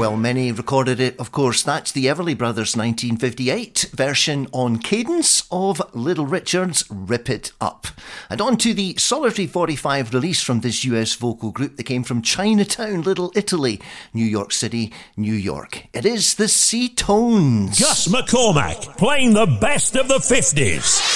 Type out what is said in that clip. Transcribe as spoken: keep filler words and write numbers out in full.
Well, many recorded it, of course. That's the Everly Brothers' nineteen fifty-eight version on Cadence of Little Richard's Rip It Up. And on to the Solitary forty-five release from this U S vocal group that came from Chinatown, Little Italy, New York City, New York. It is the Seatones. Gus McCormack, playing the best of the fifties.